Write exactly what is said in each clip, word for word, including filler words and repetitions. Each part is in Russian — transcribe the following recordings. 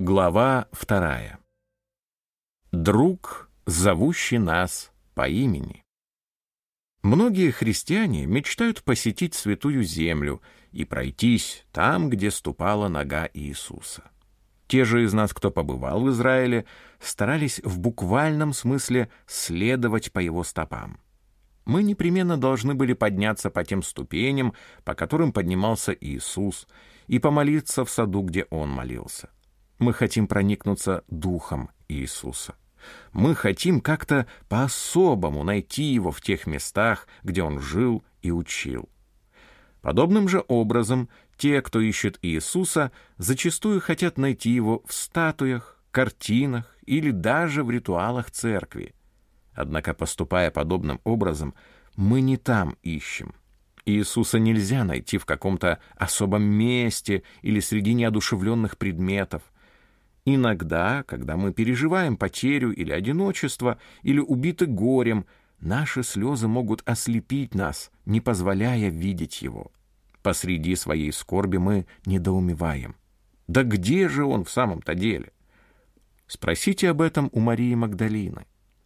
Глава вторая. Друг, зовущий нас по имени. Многие христиане мечтают посетить Святую Землю и пройтись там, где ступала нога Иисуса. Те же из нас, кто побывал в Израиле, старались в буквальном смысле следовать по его стопам. Мы непременно должны были подняться по тем ступеням, по которым поднимался Иисус, и помолиться в саду, где Он молился. Мы хотим проникнуться духом Иисуса. Мы хотим как-то по-особому найти Его в тех местах, где Он жил и учил. Подобным же образом те, кто ищет Иисуса, зачастую хотят найти Его в статуях, картинах или даже в ритуалах церкви. Однако, поступая подобным образом, мы не там ищем. Иисуса нельзя найти в каком-то особом месте или среди неодушевленных предметов. Иногда, когда мы переживаем потерю или одиночество, или убиты горем, наши слезы могут ослепить нас, не позволяя видеть Его. Посреди своей скорби мы недоумеваем. Да где же Он в самом-то деле? Спросите об этом у Марии Магдалины.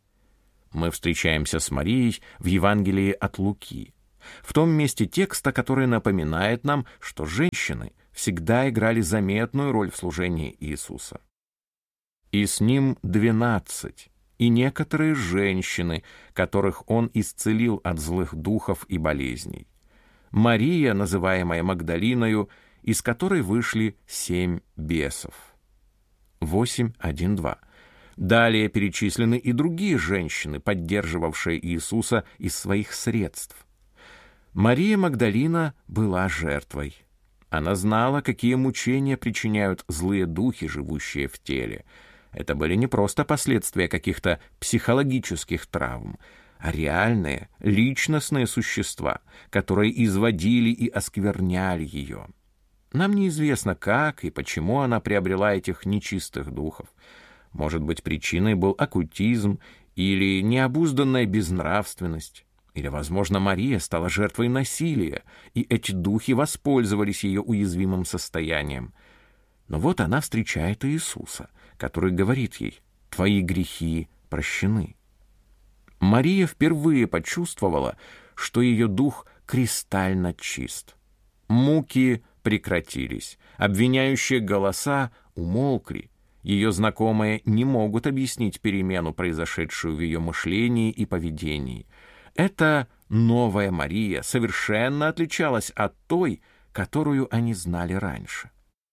Мы встречаемся с Марией в Евангелии от Луки, в том месте текста, который напоминает нам, что женщины всегда играли заметную роль в служении Иисуса. «И с ним двенадцать, и некоторые женщины, которых он исцелил от злых духов и болезней. Мария, называемая Магдалиною, из которой вышли семь бесов». восемь, один, два. Далее перечислены и другие женщины, поддерживавшие Иисуса из своих средств. Мария Магдалина была жертвой. Она знала, какие мучения причиняют злые духи, живущие в теле. Это были не просто последствия каких-то психологических травм, а реальные, личностные существа, которые изводили и оскверняли ее. Нам неизвестно, как и почему она приобрела этих нечистых духов. Может быть, причиной был оккультизм или необузданная безнравственность. Или, возможно, Мария стала жертвой насилия, и эти духи воспользовались ее уязвимым состоянием. Но вот она встречает Иисуса, который говорит ей: «Твои грехи прощены». Мария впервые почувствовала, что ее дух кристально чист. Муки прекратились, обвиняющие голоса умолкли. Ее знакомые не могут объяснить перемену, произошедшую в ее мышлении и поведении. Эта новая Мария совершенно отличалась от той, которую они знали раньше.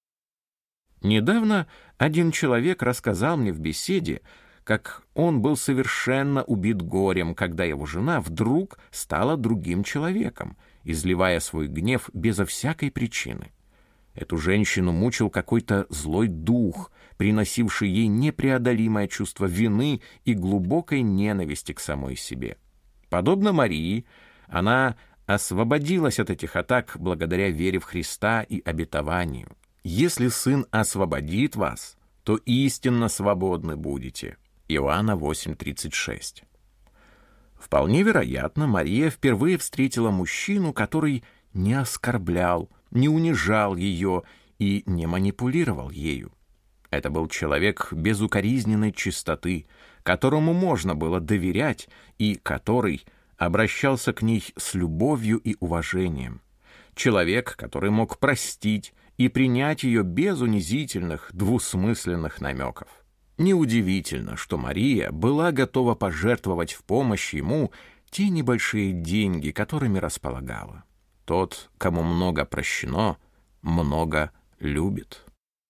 Недавно один человек рассказал мне в беседе, как он был совершенно убит горем, когда его жена вдруг стала другим человеком, изливая свой гнев безо всякой причины. Эту женщину мучил какой-то злой дух, приносивший ей непреодолимое чувство вины и глубокой ненависти к самой себе. Подобно Марии, она освободилась от этих атак благодаря вере в Христа и обетованию. «Если Сын освободит вас, то истинно свободны будете». Иоанна восемь, тридцать шесть. Вполне вероятно, Мария впервые встретила мужчину, который не оскорблял, не унижал ее и не манипулировал ею. Это был человек безукоризненной чистоты, которому можно было доверять и который обращался к ней с любовью и уважением. Человек, который мог простить и принять ее без унизительных, двусмысленных намеков. Неудивительно, что Мария была готова пожертвовать в помощь ему те небольшие деньги, которыми располагала. Тот, кому много прощено, много любит.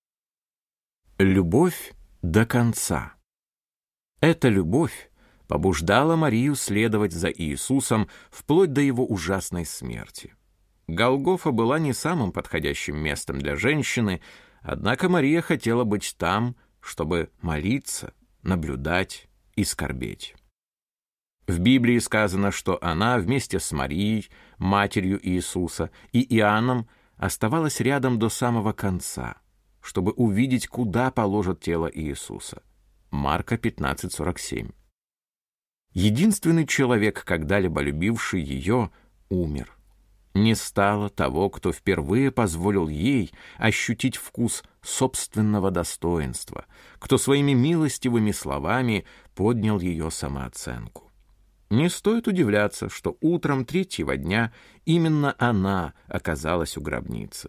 Любовь до конца. Эта любовь побуждала Марию следовать за Иисусом вплоть до его ужасной смерти. Голгофа была не самым подходящим местом для женщины, однако Мария хотела быть там, чтобы молиться, наблюдать и скорбеть. В Библии сказано, что она вместе с Марией, матерью Иисуса, и Иоанном оставалась рядом до самого конца, чтобы увидеть, куда положат тело Иисуса. Марка пятнадцать, сорок семь. Единственный человек, когда-либо любивший ее, умер. Не стало того, кто впервые позволил ей ощутить вкус собственного достоинства, кто своими милостивыми словами поднял ее самооценку. Не стоит удивляться, что утром третьего дня именно она оказалась у гробницы.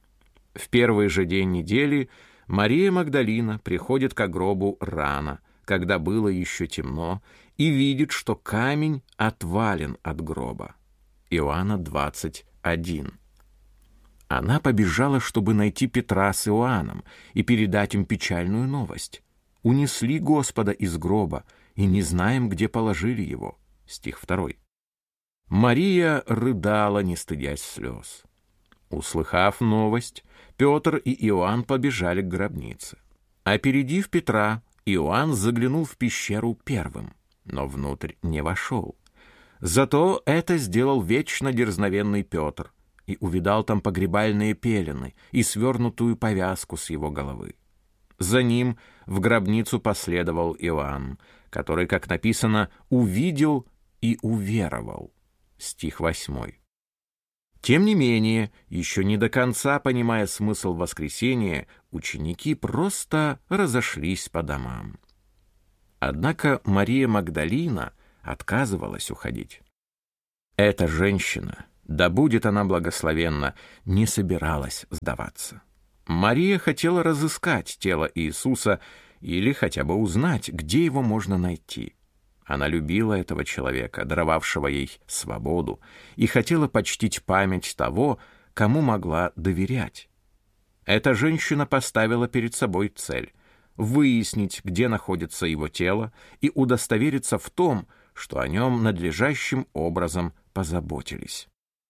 В первый же день недели Мария Магдалина приходит к гробу рано, когда было еще темно, и видит, что камень отвален от гроба. Иоанна двадцать один. Она побежала, чтобы найти Петра с Иоанном и передать им печальную новость. «Унесли Господа из гроба, и не знаем, где положили его». Стих второй. Мария рыдала, не стыдясь слез. Услыхав новость, Петр и Иоанн побежали к гробнице. Опередив Петра, Иоанн заглянул в пещеру первым, но внутрь не вошел. Зато это сделал вечно дерзновенный Петр и увидал там погребальные пелены и свернутую повязку с его головы. За ним в гробницу последовал Иоанн, который, как написано, увидел и уверовал. Стих восьмой. Тем не менее, еще не до конца понимая смысл воскресения, ученики просто разошлись по домам. Однако Мария Магдалина отказывалась уходить. Эта женщина, да будет она благословенна, не собиралась сдаваться. Мария хотела разыскать тело Иисуса или хотя бы узнать, где его можно найти. Она любила этого человека, даровавшего ей свободу, и хотела почтить память того, кому могла доверять. Эта женщина поставила перед собой цель — выяснить, где находится его тело, и удостовериться в том, что о нем надлежащим образом позаботились.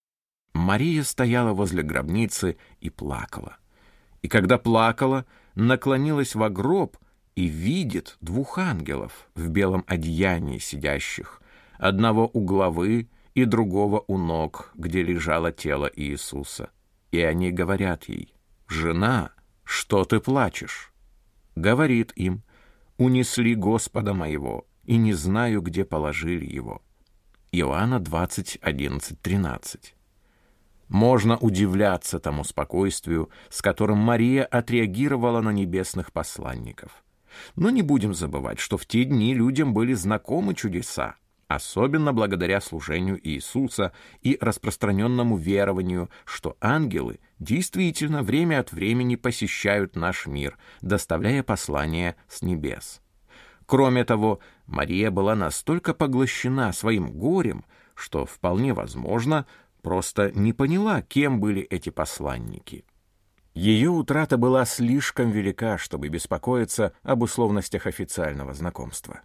Мария стояла возле гробницы и плакала. И когда плакала, наклонилась во гроб и видит двух ангелов в белом одеянии сидящих, одного у главы и другого у ног, где лежало тело Иисуса. И они говорят ей: «Жена, что ты плачешь?» Говорит им: «Унесли Господа моего, и не знаю, где положили его». Иоанна двадцать, одиннадцать, тринадцать. Можно удивляться тому спокойствию, с которым Мария отреагировала на небесных посланников. Но не будем забывать, что в те дни людям были знакомы чудеса, особенно благодаря служению Иисуса и распространенному верованию, что ангелы действительно время от времени посещают наш мир, доставляя послания с небес. Кроме того, Мария была настолько поглощена своим горем, что, вполне возможно, просто не поняла, кем были эти посланники. Ее утрата была слишком велика, чтобы беспокоиться об условностях официального знакомства.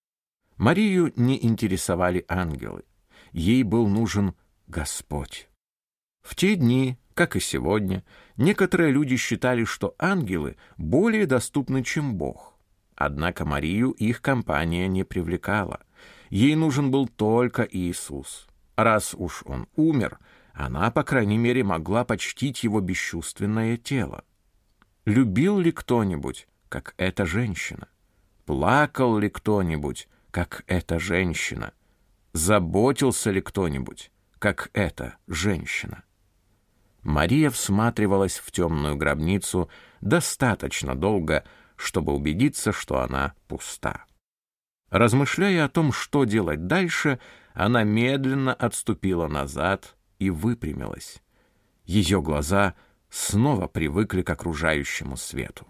Марию не интересовали ангелы. Ей был нужен Господь. В те дни, как и сегодня, некоторые люди считали, что ангелы более доступны, чем Бог. Однако Марию их компания не привлекала. Ей нужен был только Иисус. Раз уж он умер, она, по крайней мере, могла почтить его бесчувственное тело. Любил ли кто-нибудь, как эта женщина? Плакал ли кто-нибудь, как эта женщина? Заботился ли кто-нибудь, как эта женщина? Мария всматривалась в темную гробницу достаточно долго, чтобы убедиться, что она пуста. Размышляя о том, что делать дальше, она медленно отступила назад и выпрямилась. Ее глаза снова привыкли к окружающему свету.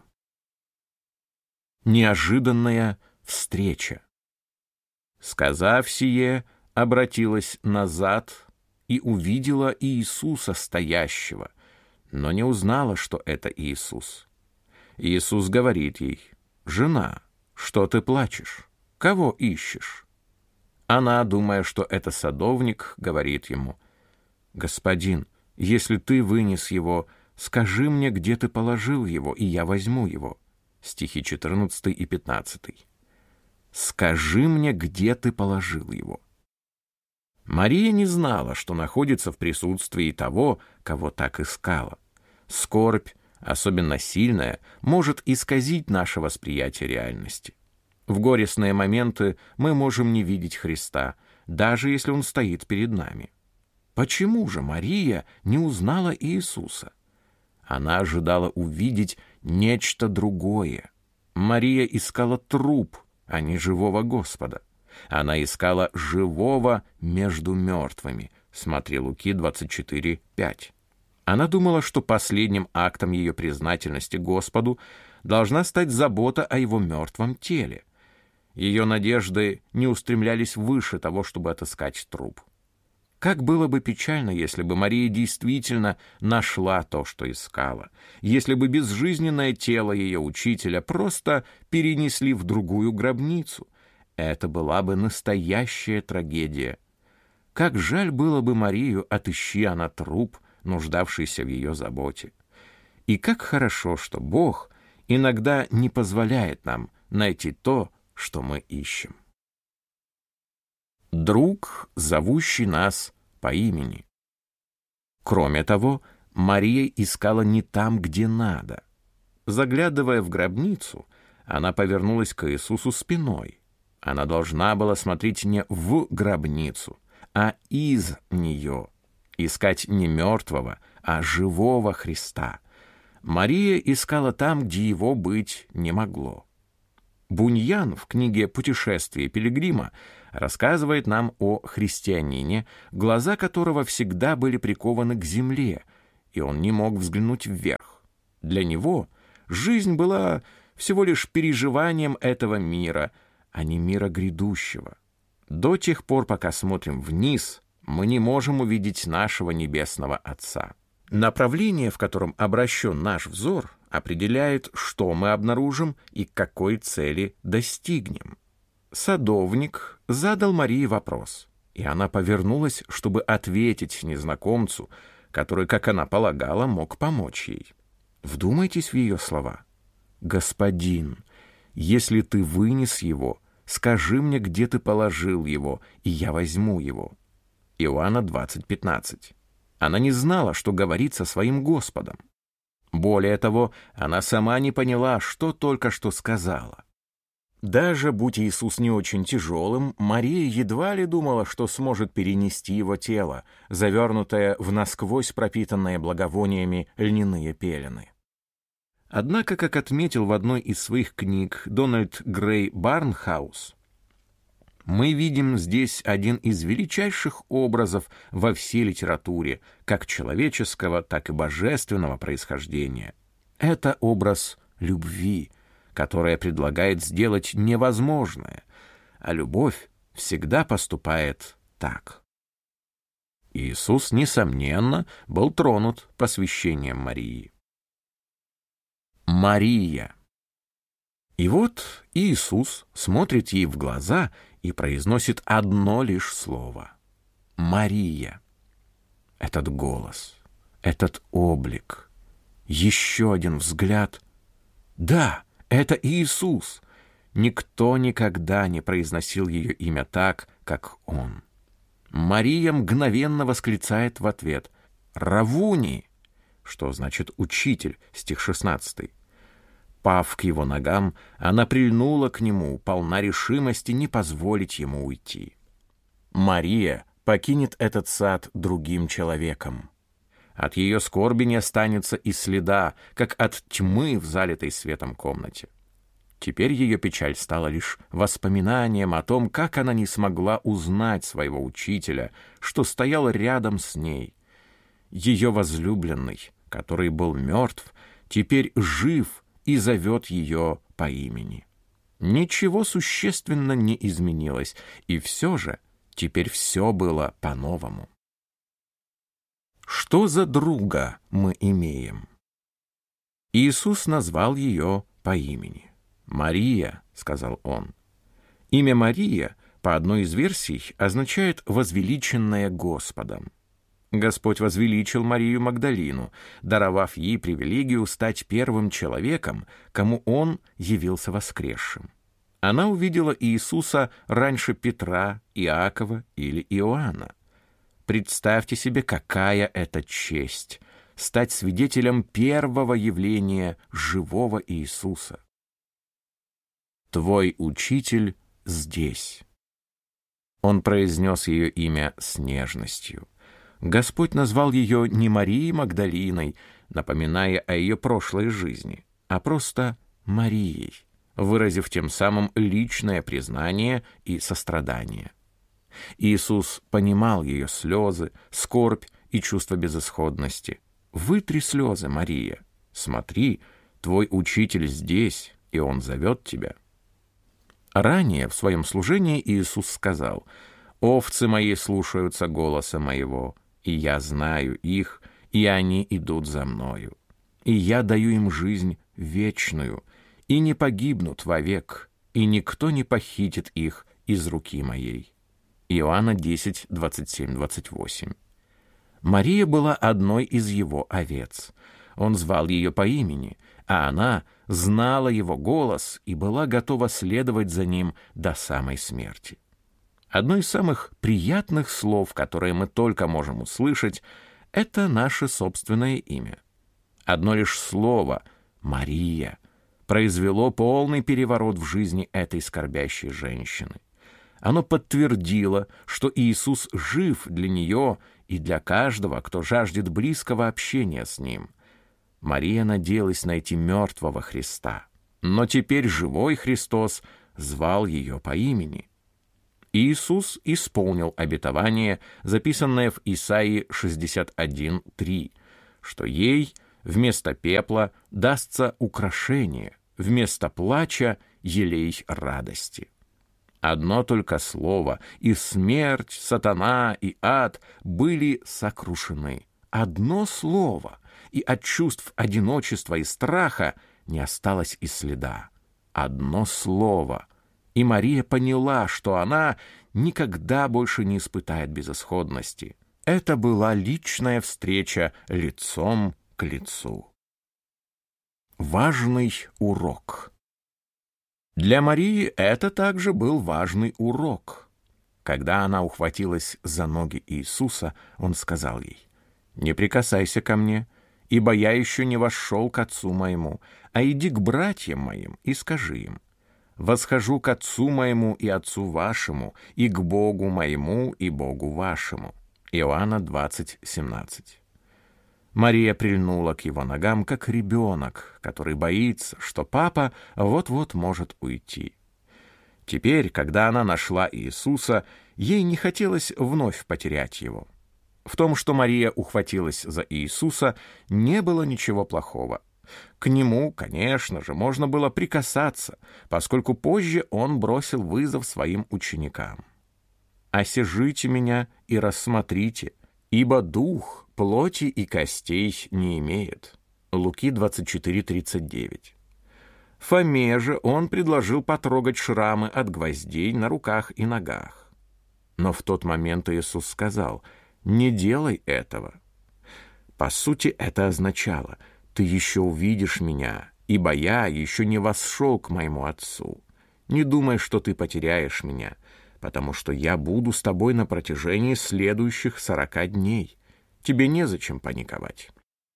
Неожиданная встреча. Сказав сие, обратилась назад и увидела Иисуса стоящего, но не узнала, что это Иисус. Иисус говорит ей: «Жена, что ты плачешь? Кого ищешь?» Она, думая, что это садовник, говорит ему: «Господин, если ты вынес его, скажи мне, где ты положил его, и я возьму его». Стихи четырнадцатый и пятнадцатый. «Скажи мне, где ты положил его». Мария не знала, что находится в присутствии того, кого так искала. Скорбь, особенно сильная, может исказить наше восприятие реальности. В горестные моменты мы можем не видеть Христа, даже если Он стоит перед нами. Почему же Мария не узнала Иисуса? Она ожидала увидеть нечто другое. Мария искала труп, а не живого Господа. Она искала живого между мертвыми. Смотри Луки двадцать четыре пять. Она думала, что последним актом ее признательности Господу должна стать забота о его мертвом теле. Ее надежды не устремлялись выше того, чтобы отыскать труп. Как было бы печально, если бы Мария действительно нашла то, что искала, если бы безжизненное тело ее учителя просто перенесли в другую гробницу. Это была бы настоящая трагедия. Как жаль было бы Марию, отыщи она труп, нуждавшийся в ее заботе. И как хорошо, что Бог иногда не позволяет нам найти то, что мы ищем. Друг, зовущий нас по имени. Кроме того, Мария искала не там, где надо. Заглядывая в гробницу, она повернулась к Иисусу спиной. Она должна была смотреть не в гробницу, а из нее, искать не мертвого, а живого Христа. Мария искала там, где его быть не могло. Буньян в книге «Путешествие пилигрима» рассказывает нам о христианине, глаза которого всегда были прикованы к земле, и он не мог взглянуть вверх. Для него жизнь была всего лишь переживанием этого мира, а не мира грядущего. До тех пор, пока смотрим вниз, мы не можем увидеть нашего Небесного Отца. Направление, в котором обращен наш взор, определяет, что мы обнаружим и к какой цели достигнем. Садовник задал Марии вопрос, и она повернулась, чтобы ответить незнакомцу, который, как она полагала, мог помочь ей. Вдумайтесь в ее слова. «Господин, если ты вынес его, скажи мне, где ты положил его, и я возьму его». Иоанна двадцать пятнадцать. Она не знала, что говорит со своим Господом. Более того, она сама не поняла, что только что сказала. Даже будь Иисус не очень тяжелым, Мария едва ли думала, что сможет перенести его тело, завернутое в насквозь пропитанные благовониями льняные пелены. Однако, как отметил в одной из своих книг Дональд Грей Барнхаус, мы видим здесь один из величайших образов во всей литературе, как человеческого, так и божественного происхождения. Это образ любви, которая предлагает сделать невозможное, а любовь всегда поступает так. Иисус, несомненно, был тронут посвящением Марии. Мария. И вот Иисус смотрит ей в глаза и произносит одно лишь слово — Мария. Этот голос, этот облик, еще один взгляд. Да, это Иисус. Никто никогда не произносил ее имя так, как он. Мария мгновенно восклицает в ответ «Равуни», что значит «учитель», стих шестнадцатый. Пав к его ногам, она прильнула к нему, полна решимости не позволить ему уйти. Мария покинет этот сад другим человеком. От ее скорби не останется и следа, как от тьмы в залитой светом комнате. Теперь ее печаль стала лишь воспоминанием о том, как она не смогла узнать своего учителя, что стоял рядом с ней. Ее возлюбленный, который был мертв, теперь жив и зовет ее по имени. Ничего существенно не изменилось, и все же теперь все было по-новому. Что за друга мы имеем? Иисус назвал ее по имени. «Мария», — сказал он. Имя Мария, по одной из версий, означает «возвеличенная Господом». Господь возвеличил Марию Магдалину, даровав ей привилегию стать первым человеком, кому Он явился воскресшим. Она увидела Иисуса раньше Петра, Иакова или Иоанна. Представьте себе, какая это честь — стать свидетелем первого явления живого Иисуса. «Твой учитель здесь». Он произнес ее имя с нежностью. Господь назвал ее не Марией Магдалиной, напоминая о ее прошлой жизни, а просто Марией, выразив тем самым личное признание и сострадание. Иисус понимал ее слезы, скорбь и чувство безысходности. «Вытри слезы, Мария. Смотри, твой учитель здесь, и он зовет тебя». Ранее в своем служении Иисус сказал: «Овцы мои слушаются голоса моего, и я знаю их, и они идут за мною. И я даю им жизнь вечную, и не погибнут вовек, и никто не похитит их из руки моей». Иоанна десять, двадцать семь, двадцать восемь. Мария была одной из его овец. Он звал ее по имени, а она знала его голос и была готова следовать за ним до самой смерти. Одно из самых приятных слов, которые мы только можем услышать, это наше собственное имя. Одно лишь слово «Мария» произвело полный переворот в жизни этой скорбящей женщины. Оно подтвердило, что Иисус жив для нее и для каждого, кто жаждет близкого общения с Ним. Мария надеялась найти мертвого Христа, но теперь живой Христос звал ее по имени. Иисус исполнил обетование, записанное в Исаии шестьдесят один, три, что ей вместо пепла дастся украшение, вместо плача елей радости. Одно только слово, и смерть, сатана и ад были сокрушены. Одно слово, и от чувств одиночества и страха не осталось и следа. Одно слово, и Мария поняла, что она никогда больше не испытает безысходности. Это была личная встреча лицом к лицу. Важный урок. Для Марии это также был важный урок. Когда она ухватилась за ноги Иисуса, он сказал ей: «Не прикасайся ко мне, ибо я еще не вошел к Отцу моему, а иди к братьям моим и скажи им: восхожу к Отцу моему и Отцу вашему, и к Богу моему и Богу вашему». Иоанна двадцать, семнадцать. Мария прильнула к его ногам, как ребенок, который боится, что папа вот-вот может уйти. Теперь, когда она нашла Иисуса, ей не хотелось вновь потерять его. В том, что Мария ухватилась за Иисуса, не было ничего плохого. К нему, конечно же, можно было прикасаться, поскольку позже он бросил вызов своим ученикам. «Осижите меня и рассмотрите, ибо дух плоти и костей не имеет». Луки двадцать четыре, тридцать девять. Фоме же он предложил потрогать шрамы от гвоздей на руках и ногах. Но в тот момент Иисус сказал: «Не делай этого». По сути, это означало: «Ты еще увидишь меня, ибо я еще не восшел к моему Отцу. Не думай, что ты потеряешь меня, потому что я буду с тобой на протяжении следующих сорока дней. Тебе незачем паниковать».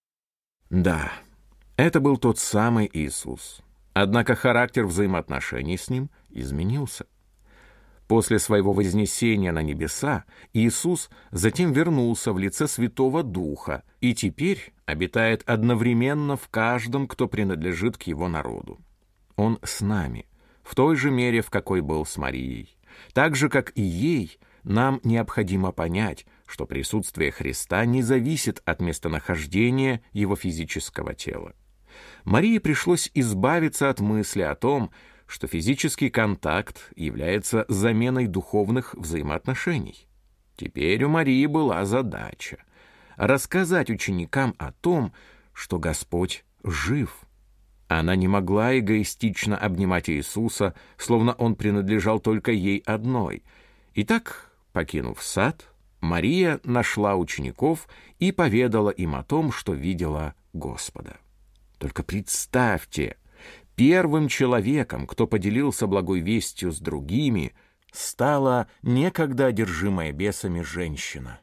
Да, это был тот самый Иисус. Однако характер взаимоотношений с Ним изменился. После своего вознесения на небеса Иисус затем вернулся в лице Святого Духа и теперь обитает одновременно в каждом, кто принадлежит к Его народу. Он с нами, в той же мере, в какой был с Марией. Так же, как и ей, нам необходимо понять, что присутствие Христа не зависит от местонахождения Его физического тела. Марии пришлось избавиться от мысли о том, что физический контакт является заменой духовных взаимоотношений. Теперь у Марии была задача — рассказать ученикам о том, что Господь жив. Она не могла эгоистично обнимать Иисуса, словно Он принадлежал только ей одной. Итак, покинув сад, Мария нашла учеников и поведала им о том, что видела Господа. Только представьте, первым человеком, кто поделился благой вестью с другими, стала некогда одержимая бесами женщина.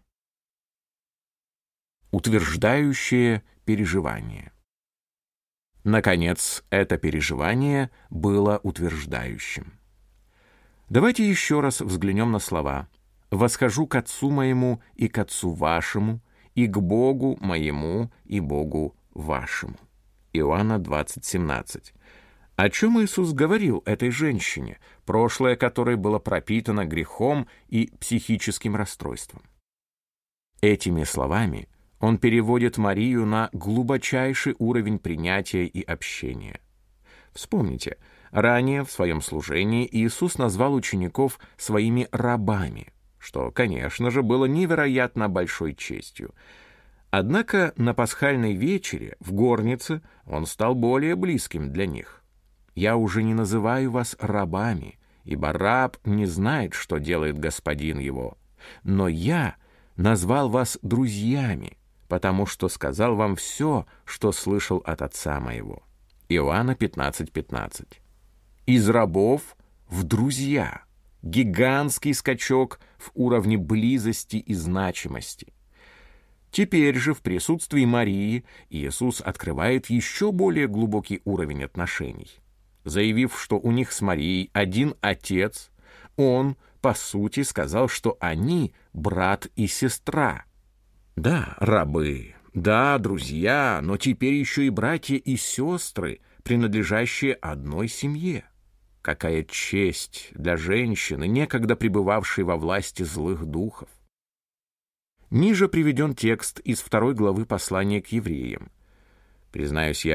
Утверждающее переживание. Наконец, это переживание было утверждающим. Давайте еще раз взглянем на слова восхожу к Отцу моему и к Отцу вашему, и к Богу моему и Богу вашему». Иоанна двадцать семнадцать. О чем Иисус говорил этой женщине, прошлое которой было пропитано грехом и психическим расстройством? Этими словами он переводит Марию на глубочайший уровень принятия и общения. Вспомните, ранее в своем служении Иисус назвал учеников своими рабами, что, конечно же, было невероятно большой честью. Однако на пасхальной вечере в горнице он стал более близким для них. «Я уже не называю вас рабами, ибо раб не знает, что делает господин его, но я назвал вас друзьями, потому что сказал вам все, что слышал от Отца моего». Иоанна пятнадцать пятнадцать. Из рабов в друзья. Гигантский скачок в уровне близости и значимости. Теперь же в присутствии Марии Иисус открывает еще более глубокий уровень отношений. Заявив, что у них с Марией один отец, он, по сути, сказал, что они брат и сестра. Да, рабы, да, друзья, но теперь еще и братья и сестры, принадлежащие одной семье. Какая честь для женщины, некогда пребывавшей во власти злых духов. Ниже приведен текст из второй главы послания к евреям. Признаюсь, я